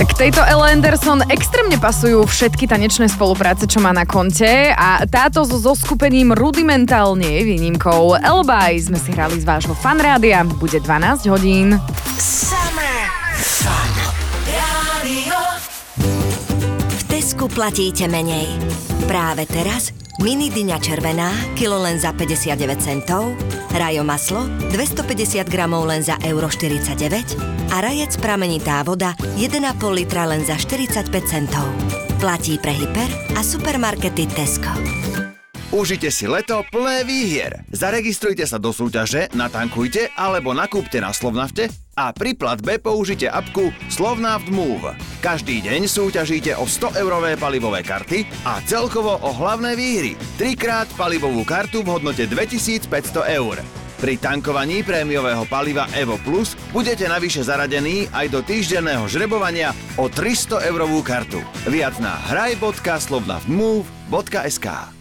Tak tejto Elle Anderson extrémne pasujú všetky tanečné spolupráce, čo má na konte a táto so zoskupením Rudimental nie je výnimkou. Elbaj sme si hrali z vášho fanrádia, bude 12 hodín. Summer Fun Radio. V Tesku platíte menej. Práve teraz mini dyňa červená, kilo len za 59 centov, Rajo maslo 250 gramov len za €49 a rajec pramenitá voda 1,5 litra len za 45 centov. Platí pre hyper a supermarkety Tesco. Užite si leto plné výhier. Zaregistrujte sa do súťaže, natankujte alebo nakúpte na Slovnafte a pri platbe použite apku Slovnaft Move. Každý deň súťažíte o 100-eurové palivové karty a celkovo o hlavné výhry. 3-krát palivovú kartu v hodnote 2500 eur. Pri tankovaní prémiového paliva Evo Plus budete navyše zaradení aj do týždenného žrebovania o 300-eurovú kartu. Viac na hraj.slovnaftmove.sk.